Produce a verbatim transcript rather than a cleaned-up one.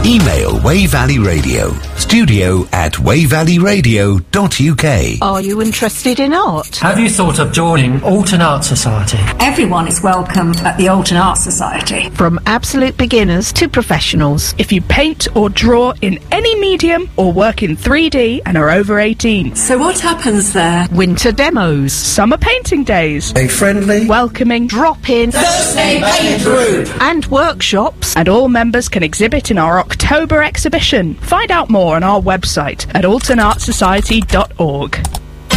Email Wey Valley Radio, studio at wey valley radio dot u k. Are you interested in art? Have you thought of joining Alton Art Society? Everyone is welcome at the Alton Art Society. From absolute beginners to professionals. If you paint or draw in any medium or work in three D and are over eighteen. So what happens there? Winter demos. Summer painting days. A friendly, welcoming, drop-in, Thursday paint group. And workshops. And all members can exhibit in our October exhibition. Find out more on our website at alton art society dot org.